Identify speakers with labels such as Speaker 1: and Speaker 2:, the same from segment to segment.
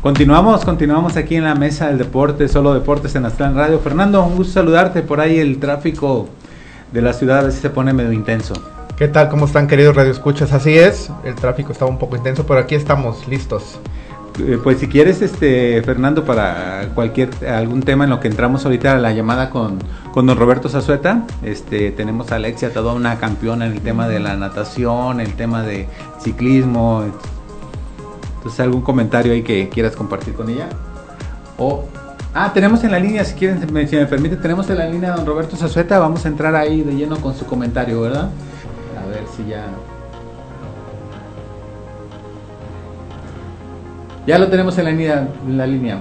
Speaker 1: Continuamos aquí en la mesa del deporte, solo deportes en Aztlán Radio. Fernando, un gusto saludarte. Por ahí el tráfico de la ciudad a veces se pone medio intenso.
Speaker 2: ¿Qué tal? ¿Cómo están, queridos radioescuchas? Así es, el tráfico está un poco intenso, pero aquí estamos listos.
Speaker 1: Pues si quieres, Fernando, para algún tema en lo que entramos ahorita a la llamada con don Roberto Zazueta, tenemos a Alexia, toda una campeona en el tema de la natación, el tema de ciclismo. Entonces, ¿algún comentario ahí que quieras compartir con ella? Tenemos en la línea, si me permite, tenemos en la línea a don Roberto Zazueta. Vamos a entrar ahí de lleno con su comentario, ¿verdad? A ver si ya... Ya lo tenemos en la línea.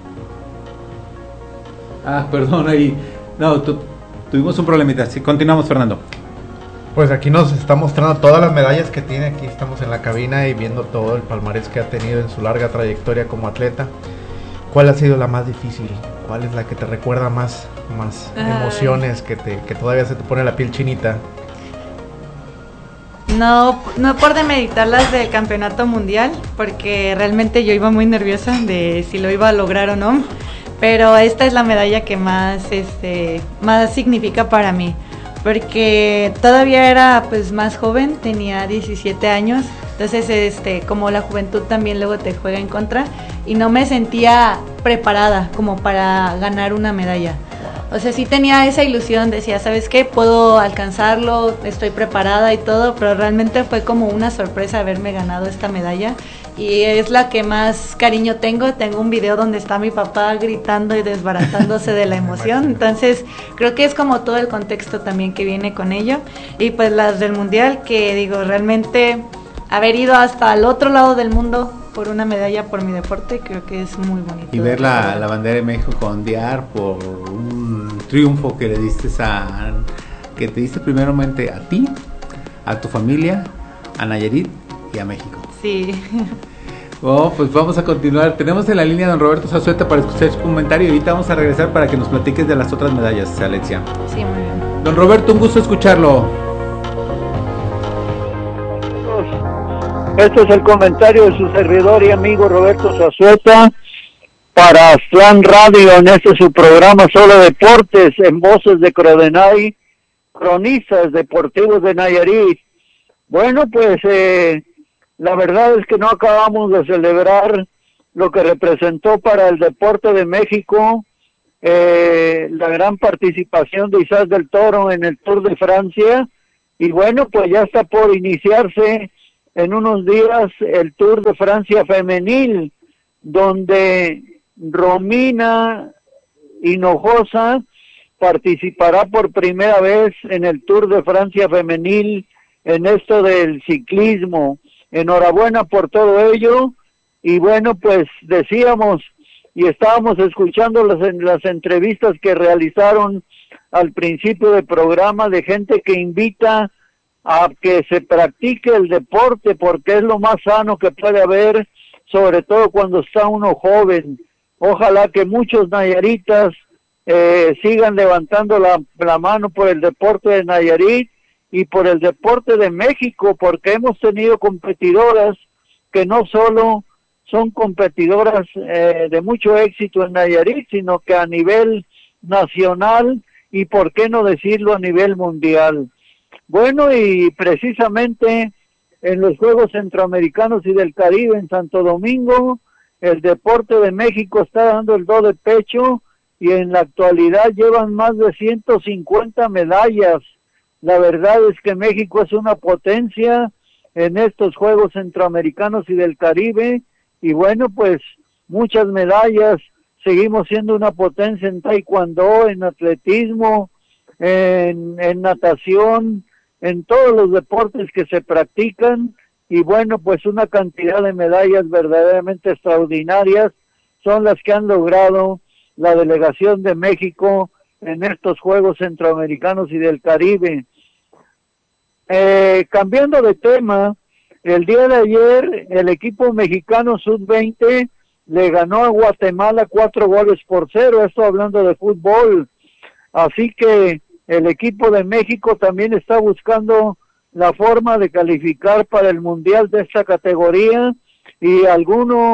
Speaker 1: Perdón, ahí. No, tuvimos un problemita. Sí, continuamos, Fernando.
Speaker 2: Pues aquí nos está mostrando todas las medallas que tiene. Aquí estamos en la cabina y viendo todo el palmarés que ha tenido en su larga trayectoria como atleta. ¿Cuál ha sido la más difícil? ¿Cuál es la que te recuerda más emociones, que todavía se te pone la piel chinita?
Speaker 3: No por demeritar las del campeonato mundial, porque realmente yo iba muy nerviosa de si lo iba a lograr o no, pero esta es la medalla que más significa para mí, porque todavía era pues más joven, tenía 17 años, entonces como la juventud también luego te juega en contra, y no me sentía preparada como para ganar una medalla. O sea, sí tenía esa ilusión, decía, ¿sabes qué? Puedo alcanzarlo, estoy preparada y todo, pero realmente fue como una sorpresa haberme ganado esta medalla, y es la que más cariño tengo. Tengo un video donde está mi papá gritando y desbaratándose de la emoción, entonces creo que es como todo el contexto también que viene con ello. Y pues las del mundial, que digo, realmente haber ido hasta el otro lado del mundo por una medalla por mi deporte, creo que es muy bonito.
Speaker 1: Y ver la bandera de México ondear por un triunfo que que te diste primeramente a ti, a tu familia, a Nayarit y a México.
Speaker 3: Sí.
Speaker 1: Pues vamos a continuar. Tenemos en la línea a don Roberto Zazueta para escuchar su comentario, y ahorita vamos a regresar para que nos platiques de las otras medallas, Alexia.
Speaker 3: Sí, muy bien.
Speaker 1: Don Roberto, un gusto escucharlo.
Speaker 4: Este es el comentario de su servidor y amigo Roberto Zazueta para Aztlán Radio, en su programa Solo Deportes, en voces de Crodenay, cronistas deportivos de Nayarit. Bueno, pues la verdad es que no acabamos de celebrar lo que representó para el deporte de México la gran participación de Isaac del Toro en el Tour de Francia, y bueno, pues ya está por iniciarse en unos días el Tour de Francia femenil, donde Romina Hinojosa participará por primera vez en el Tour de Francia femenil en esto del ciclismo. Enhorabuena por todo ello. Y bueno, pues decíamos y estábamos escuchando las entrevistas que realizaron al principio del programa de gente que invita a que se practique el deporte, porque es lo más sano que puede haber, sobre todo cuando está uno joven. Ojalá que muchos nayaritas sigan levantando la mano por el deporte de Nayarit y por el deporte de México, porque hemos tenido competidoras que no solo son competidoras de mucho éxito en Nayarit, sino que a nivel nacional y por qué no decirlo a nivel mundial. Bueno, y precisamente en los Juegos Centroamericanos y del Caribe en Santo Domingo, el deporte de México está dando el do de pecho, y en la actualidad llevan más de 150 medallas. La verdad es que México es una potencia en estos Juegos Centroamericanos y del Caribe, y bueno, pues muchas medallas. Seguimos siendo una potencia en taekwondo, en atletismo, en natación, en todos los deportes que se practican, y bueno, pues una cantidad de medallas verdaderamente extraordinarias son las que han logrado la delegación de México en estos Juegos Centroamericanos y del Caribe. Cambiando de tema, el día de ayer el equipo mexicano sub-20 le ganó a Guatemala 4-0, esto hablando de fútbol, así que el equipo de México también está buscando la forma de calificar para el mundial de esta categoría, y alguno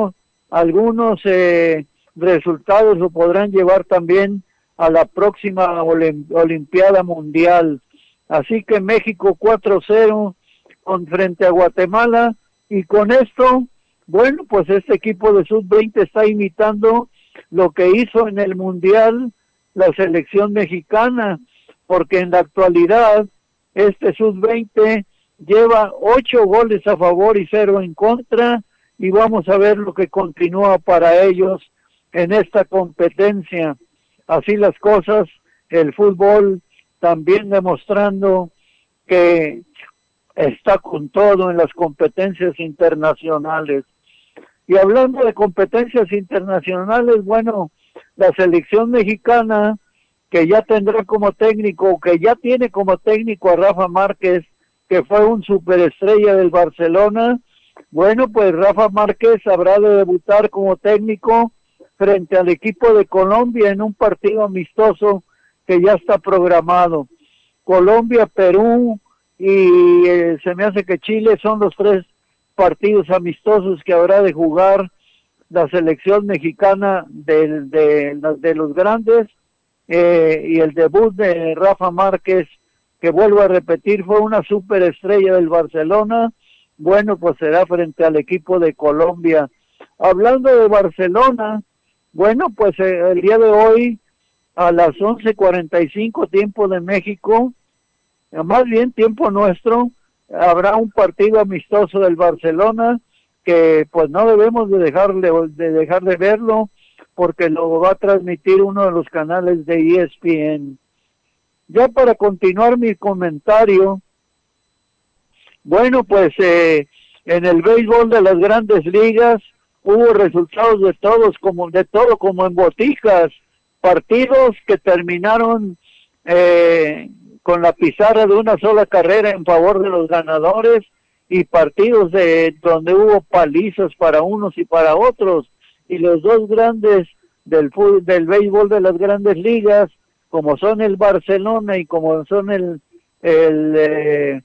Speaker 4: algunos resultados lo podrán llevar también a la próxima Olimpiada Mundial. Así que México 4-0 frente a Guatemala, y con esto, bueno, pues este equipo de sub-20 está imitando lo que hizo en el Mundial la selección mexicana, porque en la actualidad este sub-20 lleva 8 goles a favor y 0 en contra, y vamos a ver lo que continúa para ellos en esta competencia. Así las cosas, el fútbol también demostrando que está con todo en las competencias internacionales. Y hablando de competencias internacionales, bueno, la selección mexicana, que ya tendrá como técnico, que ya tiene como técnico a Rafa Márquez, que fue un superestrella del Barcelona, bueno, pues Rafa Márquez habrá de debutar como técnico frente al equipo de Colombia en un partido amistoso que ya está programado. Colombia, Perú y se me hace que Chile son los 3 partidos amistosos que habrá de jugar la selección mexicana de los grandes, y el debut de Rafa Márquez, que vuelvo a repetir, fue una superestrella del Barcelona, bueno, pues será frente al equipo de Colombia. Hablando de Barcelona, bueno, pues el día de hoy a las 11:45 tiempo de México, más bien tiempo nuestro, habrá un partido amistoso del Barcelona que pues no debemos de dejar de verlo, porque lo va a transmitir uno de los canales de ESPN. Ya para continuar mi comentario, bueno, pues en el béisbol de las grandes ligas hubo resultados de todo como en botijas, partidos que terminaron con la pizarra de una sola carrera en favor de los ganadores, y partidos donde hubo palizas para unos y para otros, y los dos grandes del béisbol de las grandes ligas, como son el Barcelona y como son el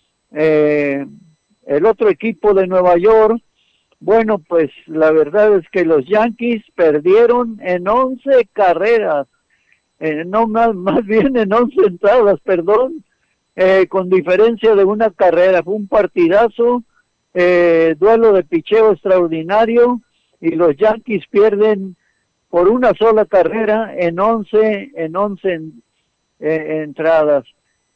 Speaker 4: otro equipo de Nueva York, bueno, pues la verdad es que los Yankees perdieron en 11 carreras, no más bien en 11 entradas, perdón, con diferencia de una carrera. Fue un partidazo, duelo de picheo extraordinario, y los Yankees pierden por una sola carrera en 11 entradas.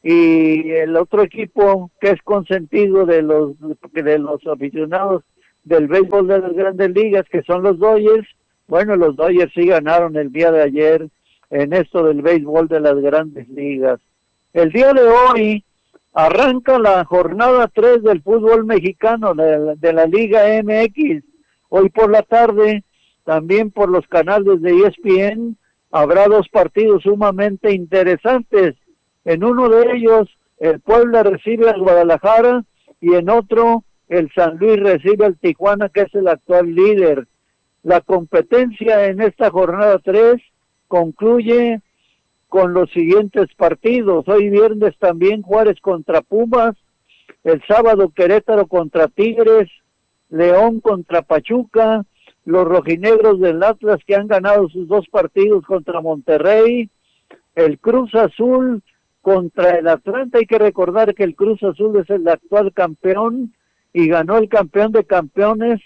Speaker 4: Y el otro equipo que es consentido de los aficionados del béisbol de las grandes ligas, que son los Dodgers, bueno, los Dodgers sí ganaron el día de ayer en esto del béisbol de las grandes ligas. El día de hoy arranca la jornada 3 del fútbol mexicano de la Liga MX. Hoy por la tarde, también por los canales de ESPN, habrá 2 partidos sumamente interesantes. En uno de ellos, el Puebla recibe al Guadalajara, y en otro, el San Luis recibe al Tijuana, que es el actual líder. La competencia en esta jornada 3 concluye con los siguientes partidos. Hoy viernes también Juárez contra Pumas, el sábado Querétaro contra Tigres, León contra Pachuca, los rojinegros del Atlas, que han ganado sus 2 partidos contra Monterrey, el Cruz Azul contra el Atlanta. Hay que recordar que el Cruz Azul es el actual campeón y ganó el campeón de campeones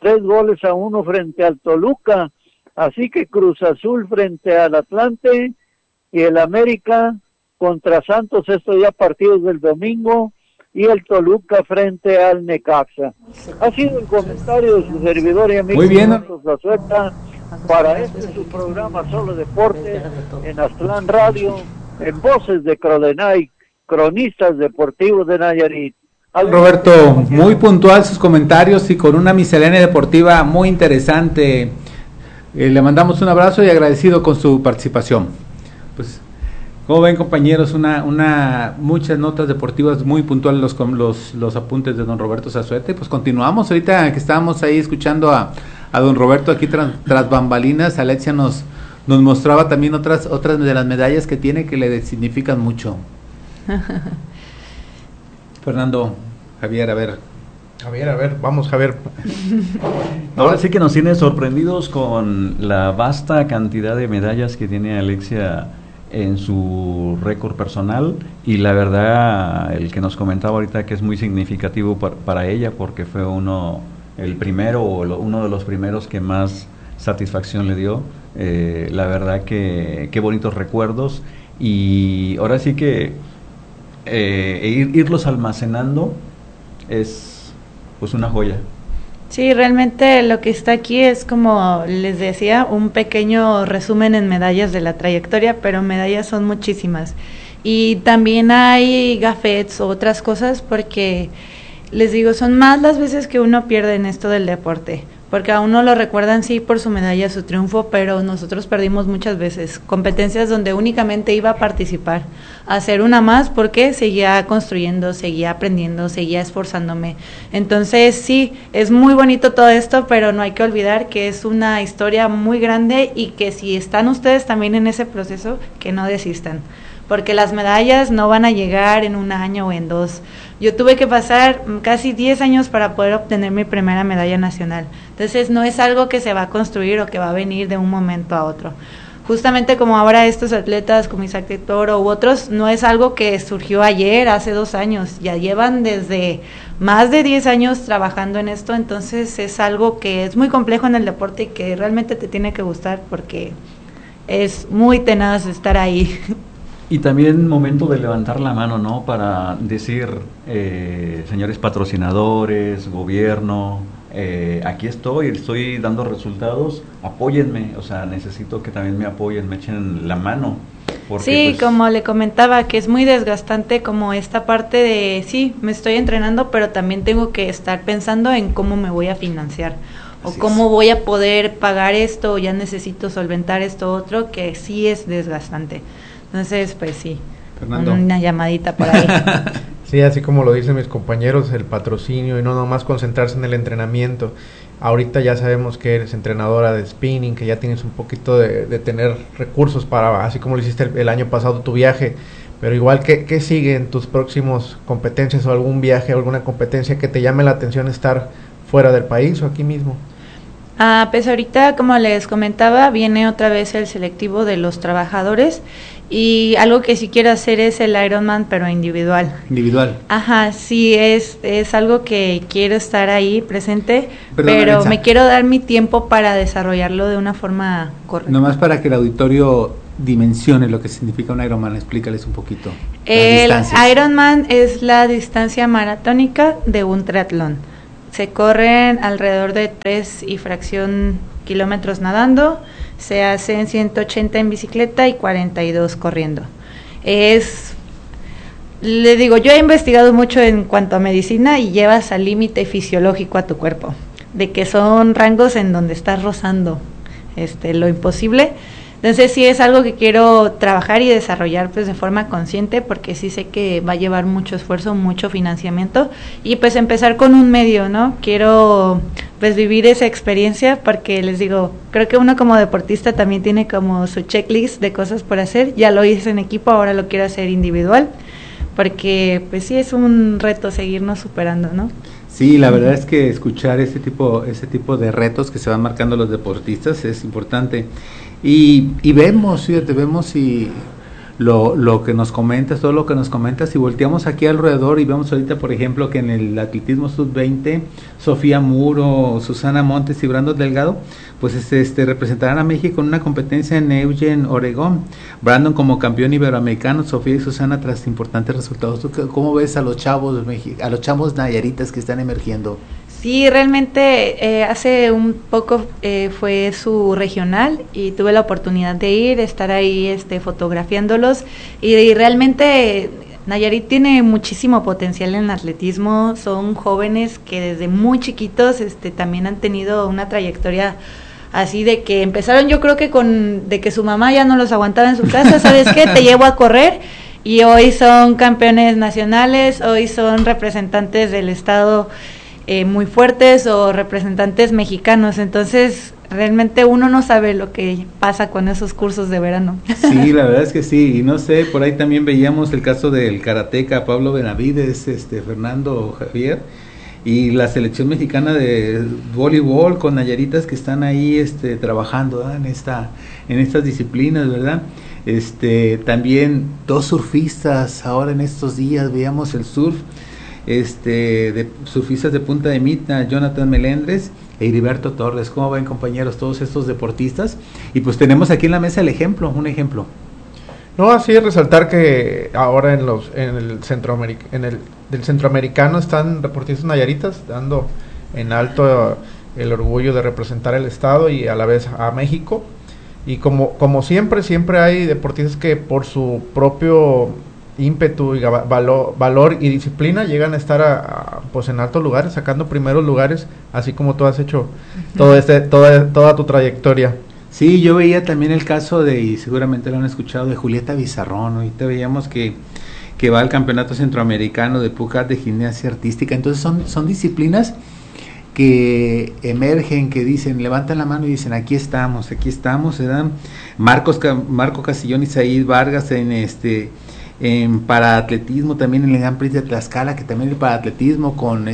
Speaker 4: 3-1 frente al Toluca. Así que Cruz Azul frente al Atlante, y el América contra Santos, esto ya partidos del domingo, y el Toluca frente al Necaxa. Ha sido el comentario de su servidor y amigo.
Speaker 1: Muy bien.
Speaker 4: Azueta, para su programa Solo Deportes en Aztlán Radio, en Voces de Crodenay, cronistas deportivos de Nayarit.
Speaker 1: Roberto, muy puntual sus comentarios y con una miscelánea deportiva muy interesante. Le mandamos un abrazo y agradecido con su participación. Pues, como ven, compañeros, muchas notas deportivas muy puntuales, los apuntes de don Roberto Zazueta. Pues continuamos ahorita que estábamos ahí escuchando a don Roberto aquí tras bambalinas. Alexia nos mostraba también otras de las medallas que tiene, que le significan mucho. Fernando, Javier, a ver.
Speaker 2: A ver, vamos Javier.
Speaker 5: Ahora sí que nos tiene sorprendidos con la vasta cantidad de medallas que tiene Alexia en su récord personal, y la verdad el que nos comentaba ahorita que es muy significativo para ella porque fue uno de los primeros que más satisfacción le dio. La verdad que qué bonitos recuerdos, y ahora sí que irlos almacenando es pues una joya.
Speaker 3: Sí, realmente lo que está aquí es, como les decía, un pequeño resumen en medallas de la trayectoria, pero medallas son muchísimas. Y también hay gafetes o otras cosas, porque les digo, son más las veces que uno pierde en esto del deporte, porque a uno lo recuerdan sí por su medalla, su triunfo, pero nosotros perdimos muchas veces competencias donde únicamente iba a participar, a hacer una más, porque seguía construyendo, seguía aprendiendo, seguía esforzándome. Entonces sí, es muy bonito todo esto, pero no hay que olvidar que es una historia muy grande, y que si están ustedes también en ese proceso, que no desistan, porque las medallas no van a llegar en un año o en 2. Yo tuve que pasar casi 10 años para poder obtener mi primera medalla nacional. Entonces no es algo que se va a construir o que va a venir de un momento a otro. Justamente como ahora estos atletas como Isaac de Toro u otros, no es algo que surgió ayer, hace 2 años, ya llevan desde más de 10 años trabajando en esto. Entonces es algo que es muy complejo en el deporte y que realmente te tiene que gustar, porque es muy tenaz estar ahí.
Speaker 5: Y también momento de levantar la mano, ¿no? Para decir, señores patrocinadores, gobierno, aquí estoy dando resultados, apóyenme, o sea, necesito que también me apoyen, me echen la mano. Porque,
Speaker 3: sí,
Speaker 5: pues,
Speaker 3: como le comentaba, que es muy desgastante como esta parte de, sí, me estoy entrenando, pero también tengo que estar pensando en cómo me voy a financiar, o cómo voy a poder pagar esto, o ya necesito solventar esto otro, que sí es desgastante. Entonces, pues sí,
Speaker 1: Fernando,
Speaker 3: una llamadita por ahí.
Speaker 2: Sí, así como lo dicen mis compañeros, el patrocinio y no nomás concentrarse en el entrenamiento. Ahorita ya sabemos que eres entrenadora de spinning, que ya tienes un poquito de tener recursos para, así como lo hiciste el año pasado tu viaje, pero igual, ¿qué sigue en tus próximos competencias, o algún viaje o alguna competencia que te llame la atención estar fuera del país o aquí mismo?
Speaker 3: Pues ahorita, como les comentaba, viene otra vez el selectivo de los trabajadores, y algo que sí quiero hacer es el Ironman, pero individual.
Speaker 1: Individual.
Speaker 3: Ajá, sí, es algo que quiero estar ahí presente,
Speaker 1: Perdón,
Speaker 3: pero
Speaker 1: Aranza,
Speaker 3: me quiero dar mi tiempo para desarrollarlo de una forma correcta.
Speaker 1: nomás para que el auditorio dimensione lo que significa un Ironman, explícales un poquito.
Speaker 3: El Ironman es la distancia maratónica de un triatlón. Se corren alrededor de 3 y fracción kilómetros nadando, se hacen 180 en bicicleta y 42 corriendo. Le digo, yo he investigado mucho en cuanto a medicina, y llevas al límite fisiológico a tu cuerpo, de que son rangos en donde estás rozando lo imposible. Entonces sí es algo que quiero trabajar y desarrollar pues de forma consciente, porque sí sé que va a llevar mucho esfuerzo, mucho financiamiento, y pues empezar con un medio, ¿no? Quiero pues vivir esa experiencia, porque les digo, creo que uno como deportista también tiene como su checklist de cosas por hacer. Ya lo hice en equipo, ahora lo quiero hacer individual, porque pues sí es un reto seguirnos superando, ¿no?
Speaker 1: Sí, la verdad es que escuchar ese tipo de retos que se van marcando los deportistas es importante. Y vemos y lo que nos comentas, todo lo que nos comentas, y volteamos aquí alrededor y vemos ahorita, por ejemplo, que en el atletismo sub-20, Sofía Muro, Susana Montes y Brandon Delgado, pues representarán a México en una competencia en Eugene, Oregón. Brandon como campeón iberoamericano, Sofía y Susana tras importantes resultados. ¿Tú cómo ves a los chavos nayaritas que están emergiendo?
Speaker 3: Sí, realmente hace un poco fue su regional, y tuve la oportunidad de estar ahí fotografiándolos, y realmente Nayarit tiene muchísimo potencial en atletismo. Son jóvenes que desde muy chiquitos también han tenido una trayectoria así, de que empezaron, yo creo que de que su mamá ya no los aguantaba en su casa, ¿sabes qué? Te llevo a correr, y hoy son campeones nacionales, hoy son representantes del estado muy fuertes, o representantes mexicanos. Entonces realmente uno no sabe lo que pasa con esos cursos de verano.
Speaker 1: Sí, la verdad es que sí, y no sé, por ahí también veíamos el caso del karateca Pablo Benavides, Fernando, Javier, y la selección mexicana de voleibol con nayaritas que están ahí trabajando, ¿verdad? en estas disciplinas, ¿verdad? También 2 surfistas ahora en estos días, veíamos el surf, de surfistas de Punta de Mita, Jonathan Melendres e Heriberto Torres. ¿Cómo ven, compañeros, todos estos deportistas? Y pues tenemos aquí en la mesa un ejemplo.
Speaker 2: No, así es, resaltar que ahora en el centroamericano están deportistas nayaritas dando en alto el orgullo de representar el estado y a la vez a México. Y como siempre hay deportistas que por su propio ímpetu y valor y disciplina llegan a estar pues en altos lugares, sacando primeros lugares, así como tú has hecho toda tu trayectoria.
Speaker 1: Sí, yo veía también el caso y seguramente lo han escuchado, de Julieta Bizarrón. Ahorita veíamos que va al Campeonato Centroamericano de PUCAT de Gimnasia Artística. Entonces son disciplinas que emergen, que dicen, levantan la mano y dicen, aquí estamos, se dan Marco Castillón y Said Vargas en paraatletismo, también en el Gran Prix de Tlaxcala, que también el paraatletismo con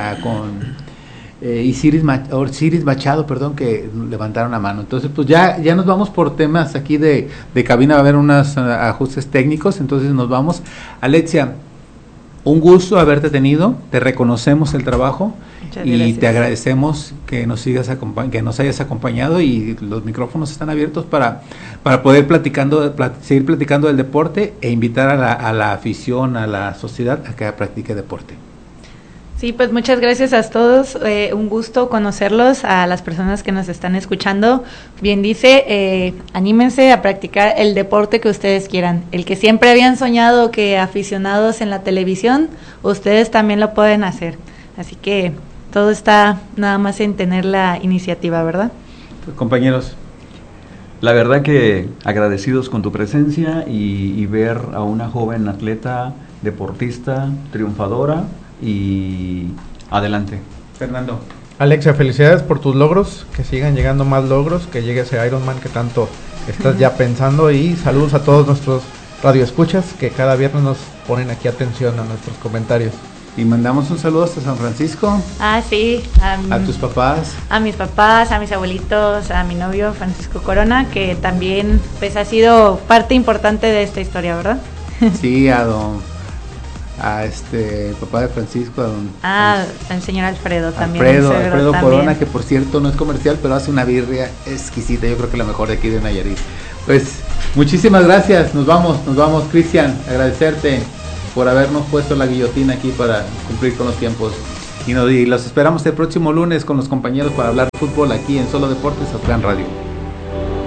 Speaker 1: Ciris Machado, que levantaron la mano. Entonces pues ya nos vamos por temas aquí de cabina, va a haber unos ajustes técnicos, entonces nos vamos. Alexia, un gusto haberte tenido, te reconocemos el trabajo. Muchas y gracias. Te agradecemos que nos hayas acompañado, y los micrófonos están abiertos para poder seguir platicando del deporte e invitar a la afición, a la sociedad a que practique deporte.
Speaker 3: Sí, pues muchas gracias a todos, un gusto conocerlos, a las personas que nos están escuchando. Bien dice, anímense a practicar el deporte que ustedes quieran, el que siempre habían soñado que aficionados en la televisión, ustedes también lo pueden hacer, así que todo está nada más en tener la iniciativa, ¿verdad?
Speaker 1: Compañeros.
Speaker 5: La verdad que agradecidos con tu presencia y ver a una joven atleta, deportista, triunfadora, y adelante.
Speaker 1: Fernando.
Speaker 2: Alexia, felicidades por tus logros, que sigan llegando más logros, que llegue ese Ironman que tanto estás ya pensando, y saludos a todos nuestros radioescuchas que cada viernes nos ponen aquí atención a nuestros comentarios.
Speaker 1: Y mandamos un saludo hasta San Francisco.
Speaker 3: Sí.
Speaker 1: A tus papás.
Speaker 3: A mis papás, a mis abuelitos, a mi novio Francisco Corona, que también pues ha sido parte importante de esta historia, ¿verdad?
Speaker 1: Sí, el papá de Francisco,
Speaker 3: el señor Alfredo también.
Speaker 1: Alfredo Corona, que por cierto no es comercial, pero hace una birria exquisita, yo creo que la mejor de aquí de Nayarit. Pues muchísimas gracias, nos vamos, Cristian, agradecerte por habernos puesto la guillotina aquí para cumplir con los tiempos, y los esperamos el próximo lunes con los compañeros para hablar de fútbol aquí en Solo Deportes, Aztlán Radio.